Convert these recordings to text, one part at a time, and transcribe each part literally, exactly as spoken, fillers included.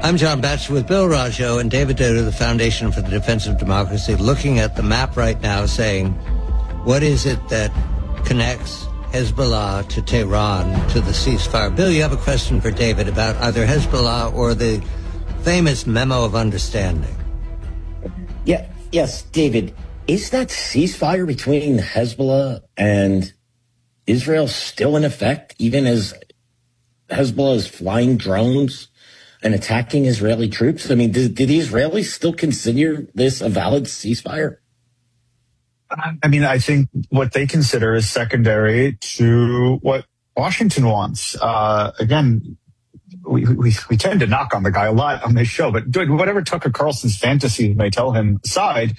I'm John Batchelor with Bill Rajo and David Dodo, the Foundation for the Defense of Democracy, looking at the map right now saying, what is it that connects Hezbollah to Tehran to the ceasefire? Bill, you have a question for David about either Hezbollah or the famous memo of understanding. Yeah, yes, David, is that ceasefire between Hezbollah and Israel still in effect, even as Hezbollah is flying drones and attacking Israeli troops? I mean, did, did the Israelis still consider this a valid ceasefire? I mean, I think what they consider is secondary to what Washington wants. Uh, again, we, we we tend to knock on the guy a lot on this show, but whatever Tucker Carlson's fantasies may tell him aside,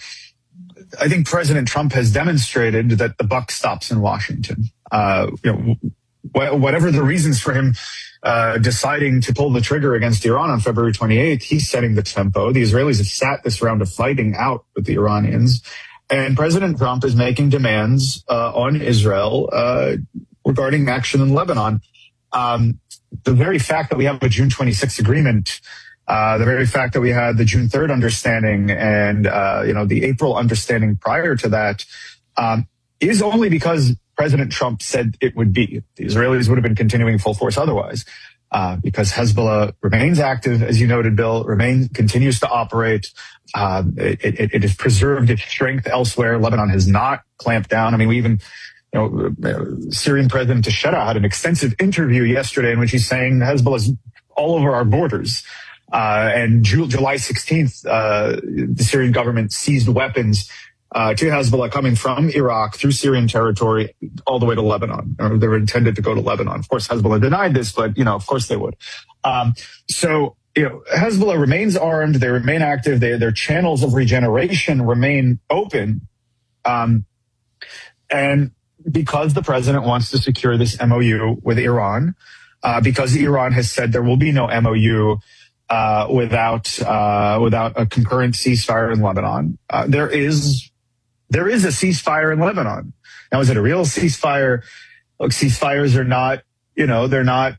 I think President Trump has demonstrated that the buck stops in Washington. Uh, you know, wh- whatever the reasons for him uh, deciding to pull the trigger against Iran on February twenty-eighth, he's setting the tempo. The Israelis have sat this round of fighting out with the Iranians. And President Trump is making demands uh, on Israel uh, regarding action in Lebanon. Um, the very fact that we have a June twenty-sixth agreement, uh, the very fact that we had the June third understanding and, uh, you know, the April understanding prior to that, um, is only because President Trump said it would be. The Israelis would have been continuing full force otherwise, uh, because Hezbollah remains active, as you noted, Bill, remains, continues to operate. Uh, it, it, it has preserved its strength elsewhere. Lebanon has not clamped down. I mean, we even, you know, Syrian President Tashera had an extensive interview yesterday in which he's saying Hezbollah is all over our borders. Uh, and Ju- July sixteenth, uh, the Syrian government seized weapons uh, to Hezbollah coming from Iraq through Syrian territory all the way to Lebanon. Or they were intended to go to Lebanon. Of course, Hezbollah denied this, but, you know, of course they would. Um, so, you know, Hezbollah remains armed. They remain active. They, their channels of regeneration remain open. Um, and because the president wants to secure this M O U with Iran, uh, because Iran has said there will be no M O U uh, without uh, without a concurrent ceasefire in Lebanon, uh, there is there is a ceasefire in Lebanon. Now, is it a real ceasefire? Look, ceasefires are not, you know, they're not.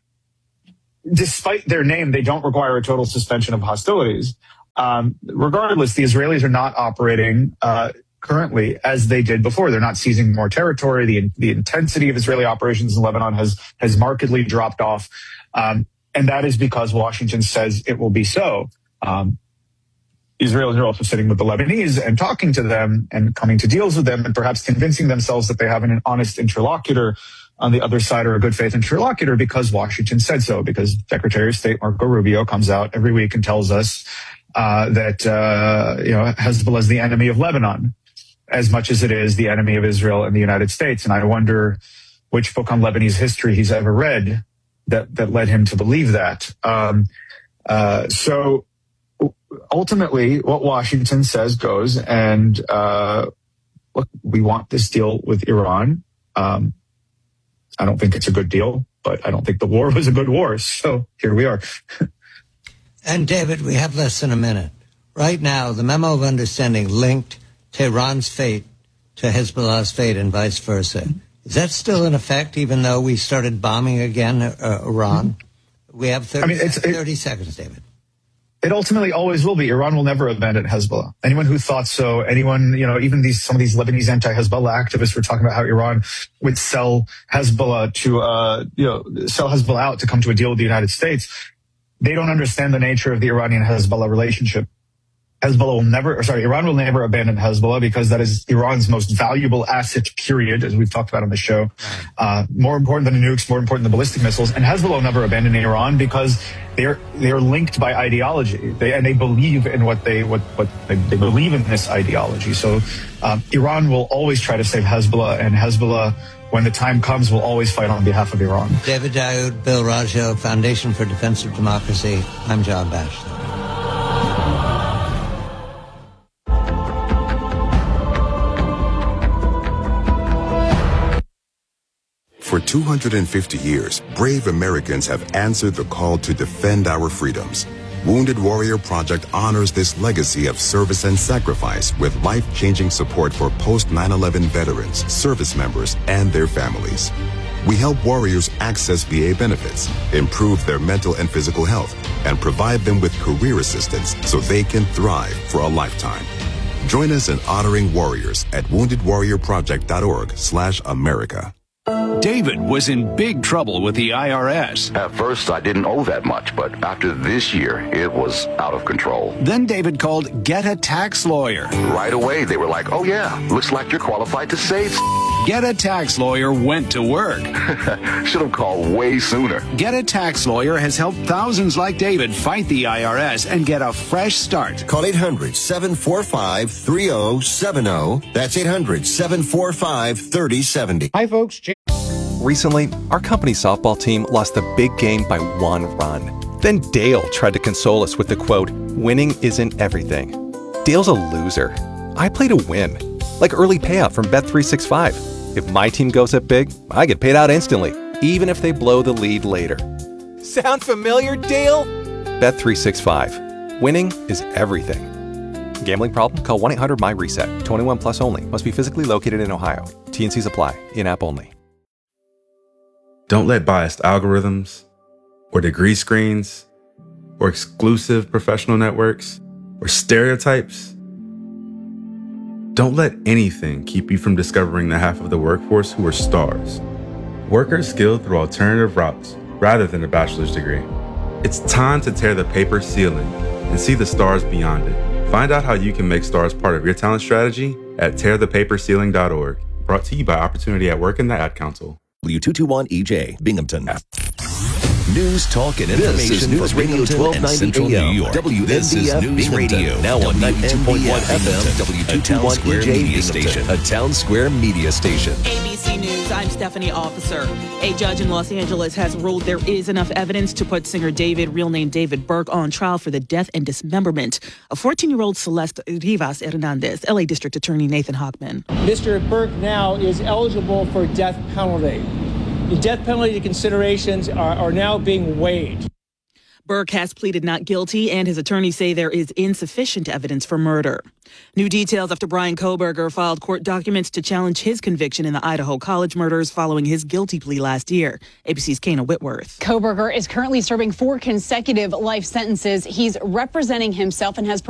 Despite their name, they don't require a total suspension of hostilities. Um, regardless, the Israelis are not operating uh, currently as they did before. They're not seizing more territory. The the intensity of Israeli operations in Lebanon has has markedly dropped off, um, and that is because Washington says it will be so. Um, Israelis are also sitting with the Lebanese and talking to them and coming to deals with them and perhaps convincing themselves that they have an honest interlocutor on the other side, or a good faith interlocutor, because Washington said so, because Secretary of State Marco Rubio comes out every week and tells us uh, that, uh, you know, Hezbollah is the enemy of Lebanon as much as it is the enemy of Israel and the United States. And I wonder which book on Lebanese history he's ever read that, that led him to believe that. Um, uh, so ultimately, what Washington says goes, and uh, look, we want this deal with Iran. Um, I don't think it's a good deal, but I don't think the war was a good war. So here we are. And David, we have less than a minute. Right now, the memo of understanding linked Tehran's fate to Hezbollah's fate and vice versa. Is that still in effect, even though we started bombing again uh, Iran? We have thirty, I mean, it's, thirty it, seconds, David. It ultimately always will be. Iran will never abandon Hezbollah. Anyone who thought so, anyone, you know, even these, some of these Lebanese anti-Hezbollah activists were talking about how Iran would sell Hezbollah to, uh, you know, sell Hezbollah out to come to a deal with the United States. They don't understand the nature of the Iranian-Hezbollah relationship. Hezbollah will never, or sorry, Iran will never abandon Hezbollah because that is Iran's most valuable asset, period, as we've talked about on the show. Uh, more important than the nukes, more important than the ballistic missiles. And Hezbollah will never abandon Iran because they're they're linked by ideology. They, and they believe in what they what what they, they believe in this ideology. So um, Iran will always try to save Hezbollah, and Hezbollah, when the time comes, will always fight on behalf of Iran. David Daoud, Bill Rajo, Foundation for Defense of Democracy. I'm John Batchelor. For two hundred fifty years, brave Americans have answered the call to defend our freedoms. Wounded Warrior Project honors this legacy of service and sacrifice with life-changing support for post nine eleven veterans, service members, and their families. We help warriors access V A benefits, improve their mental and physical health, and provide them with career assistance so they can thrive for a lifetime. Join us in honoring warriors at wounded warrior project dot org slash America. David was in big trouble with the I R S. At first, I didn't owe that much, but after this year, it was out of control. Then David called Get a Tax Lawyer. Right away, they were like, oh yeah, looks like you're qualified to save. Get a Tax Lawyer went to work. Should have called way sooner. Get a Tax Lawyer has helped thousands like David fight the I R S and get a fresh start. Call eight hundred, seven four five, three oh seven oh. That's eight hundred, seven four five, three oh seven oh. Hi, folks. Recently, our company's softball team lost the big game by one run. Then Dale tried to console us with the quote, "Winning isn't everything." Dale's a loser. I play to win. Like early payout from Bet three sixty-five. If my team goes up big, I get paid out instantly, even if they blow the lead later. Sound familiar, Dale? Bet three sixty-five. Winning is everything. Gambling problem? Call one eight hundred my reset. twenty-one plus only. Must be physically located in Ohio. T and Cs apply. In-app only. Don't let biased algorithms or degree screens or exclusive professional networks or stereotypes. Don't let anything keep you from discovering the half of the workforce who are stars. Workers skilled through alternative routes rather than a bachelor's degree. It's time to tear the paper ceiling and see the stars beyond it. Find out how you can make stars part of your talent strategy at tear the paper ceiling dot org. Brought to you by Opportunity at Work and the Ad Council. W two twenty-one E J, Binghamton. News, talk, and information. This is News Radio twelve ninety A M. New York. W N B F This is News Binghamton. Radio, now on ninety-two point one F M, W two twenty-one E J Media Station, a Town Square media station. A B C News, I'm Stephanie Officer. A judge in Los Angeles has ruled there is enough evidence to put singer David, real name David Burke, on trial for the death and dismemberment of fourteen-year-old Celeste Rivas Hernandez. L A District Attorney Nathan Hochman. Mister Burke now is eligible for death penalty. The death penalty considerations are, are now being weighed. Burke has pleaded not guilty, and his attorneys say there is insufficient evidence for murder. New details after Bryan Kohberger filed court documents to challenge his conviction in the Idaho College murders following his guilty plea last year. A B C's Kana Whitworth. Kohberger is currently serving four consecutive life sentences. He's representing himself and has